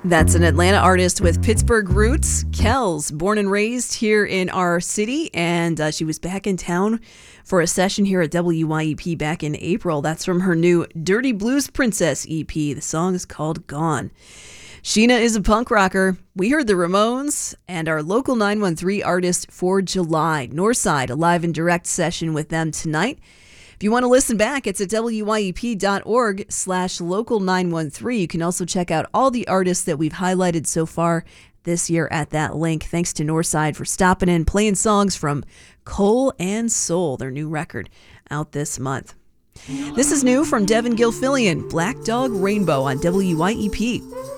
That's an Atlanta artist with Pittsburgh roots, Kells, born and raised here in our city, and she was back in town for a session here at WYEP back in April. That's from her new Dirty Blues Princess EP. The song is called Gone. Sheena is a punk rocker. We heard the Ramones and our local 913 artist for July. Northside, a live and direct session with them tonight. If you want to listen back, it's at wyep.org/local913. You can also check out all the artists that we've highlighted so far this year at that link. Thanks to Northside for stopping in, playing songs from Coal and Soul, their new record out this month. This is new from Devin Gilfillian, Black Dog Rainbow on WYEP.